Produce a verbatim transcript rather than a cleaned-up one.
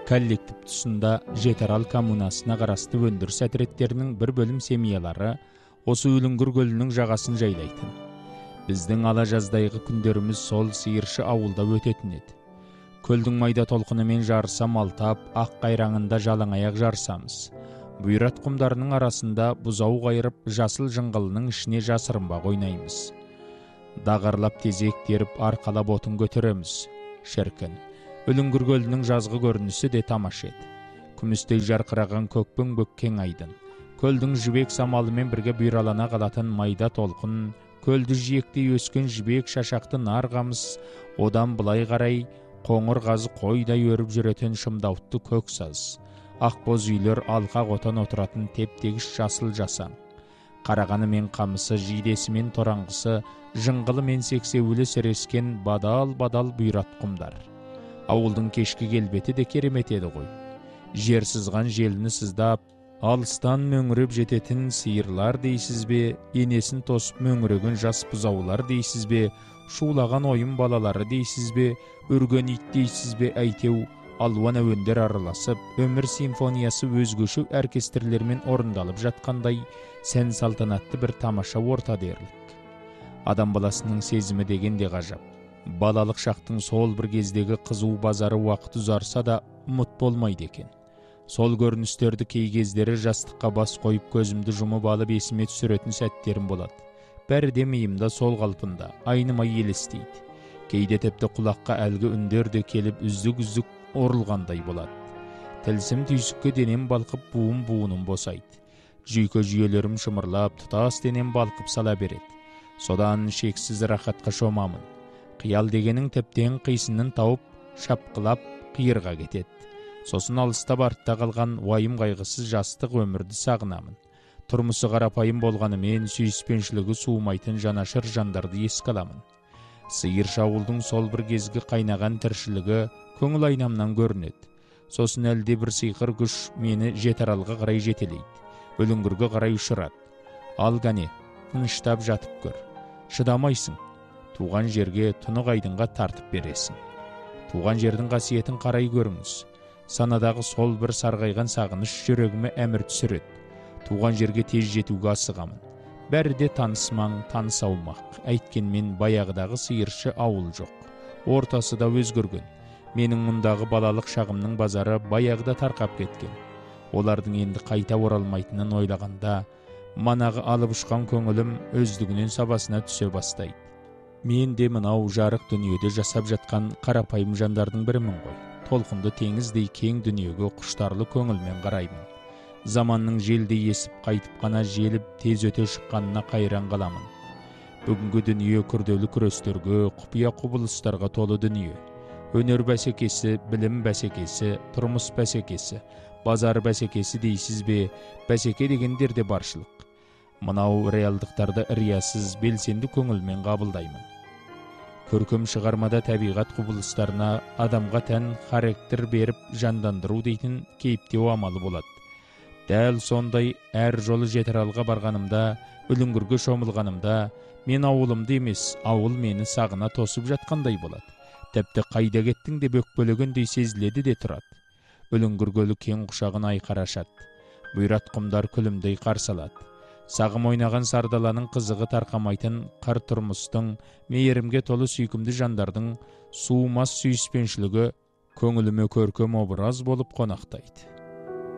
коллектив тұсында Жетарал коммунасына қарасты өндіріс әтіреттерінің бір бөлім семьялары осы Өлүңгүр көлінің жағасын жайлайтын. Біздің ала жаздайғы күндеріміз сол сиыршы ауылда өтетін еді. Көлдің майда толқынымен жарыса малтап, ақ қайраңында жалаңаяқ жарысамыз. Бұйрат құмдарының арасында бұзау қайырып, жасыл жыңғылының ішіне жасырынбақ ойнаймыз. Дағарлап тезек теріп, арқалап отын көтереміз. Шіркін, Өлүңгүр көлінің жазғы көрінісі де тамаш еді. Күмістей жарқыраған көкпөң-бөк кең айдын. Көлдің жібек самалымен бірге бұйралана қалатын майда толқын, көлді жиектей өскен жібек шашақты нарғамыз, одан былай қарай қоңыр қазы қойдай өріп жүретін шымдаутты көк саз. Ақбоз үйлер алқа қотан отыратын тептегіш жасыл жасаң. Қарағаны мен қамысы, жидесі мен тораңғысы, жыңғылы мен сексеуілі сірескен бадал-бадал бұйрат құмдар. Ауылдың кешкі келбеті де керемет еді ғой. Жер сызған желіні сыздап, алыстан мөңіреп жететін сиырлар дейсіз бе, енесін тосып мөңіреген жас бұзаулар дейсіз бе, шулаған ойын балалары дейсіз бе, үрген ит дейсіз бе, әйтеу алуан әуендер араласып, өмір симфониясы өзгөші оркестрлермен орындалып жатқандай сән салтанатты бір тамаша орта дерлік. Адам баласының сезімі деген де ғажап. Балалық шақтың сол бір кездегі қызу базары уақыт ұзарса да ұмыт болмайды екен. Сол көріністерді кей кездері жастыққа бас қойып көзімді жұмып алып есіме түсіретін сәттерім болады. Бәрі де миымда сол қалпында, айнымай елестейді. Кейде тіпті құлаққа әлгі үндер де келіп үздік-үздік орылғандай болады. Тілсім түйсікке денем балқып буын-буыным босайды. Жүйке жүйелерім шымырлап, тұтас денем балқып сала береді. Содан шексіз рахатқа шомамын. Қиял дегенің тіптен қисынын тауып, шапқылап, қиырға кетеді. Сосын алыстап артта қалған уайым қайғысыз жастық өмірді сағынамын. Тұрмысы қарапайым болғанымен сүйіспеншілігі суымайтын жанашыр жандарды еске аламын. Сиыршы ауылдың сол бір кезгі қайнаған тіршілігі көңіл айнамнан көрінеді. Сосын әлде бір сиқыр күш мені Жетаралға қарай жетелейді. Өлүңгүргө қарай ұшырады. Ал қане, тыныштап жатып көр. Шыдамайсың. Туған жерге тұнық айдынға тартып бересің. Туған жердің қасиетін қарай көріңіз. Санадағы сол бір сарғайған сағыныш жүрегіме әмір түсіреді. Туған жерге тез жетуге асығамын. Бәрі де танысмаң, таныс аумақ. Әйткенмен баяғыдағы сиыршы ауыл жоқ. Ортасы да өзгерген. Менің мұндағы балалық шағымның базары баяғыда тарқап кеткен. Олардың енді қайта оралмайтынын ойлағанда, манағы алып ұшқан көңілім өздігінен сабасына түсе бастайды. Мен де мынау жарық дүниеде жасап жатқан қарапайым жандардың бірімін ғой. Толқынды теңіздей кең дүниеге құштарлы көңілмен қараймын. Заманның желдей есіп қайтып қана желіп тез өте шыққанына қайран қаламын. Бүгінгі дүние күрделі күрестерге, құпия құбылыстарға толы дүние. Өнер бәсекесі, білім бәсекесі, тұрмыс бәсекесі, базар бәсекесі дейсіз бе, бәсеке дегендер де баршылық. Мынау реалдықтарды риясыз, белсенді көңілмен қабылдаймын. Көркем шығармада табиғат құбылыстарына адамға тән характер беріп жандандыру дейтін кейіптеу амалы болады. Дәл сондай әр жолы Жетаралға барғанымда, Өлүңгүргө шомылғанымда, мен ауылымды емес, ауыл мені сағына тосып жатқандай болады. Тіпті қайда кеттің деп өкпелегендей сезіледі де тұрады. Өлүңгүр көлі кең құшағын айқара ашады. Бұйрат құмдар күлімдей қарсы алады. Сағым ойнаған сардаланың қызығы тарқамайтын қыр тұрмыстың, мейірімге толы сүйкімді жандардың суымас сүйіспеншілігі көңіліме көркем образ болып қонақтайды.